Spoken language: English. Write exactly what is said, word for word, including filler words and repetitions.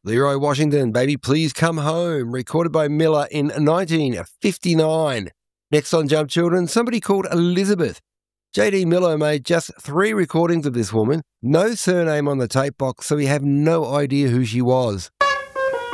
Leroy Washington, Baby Please Come Home, recorded by Miller in nineteen fifty-nine. Next on Jump Children, somebody called Elizabeth. J D Miller made just three recordings of this woman, no surname on the tape box, so we have no idea who she was.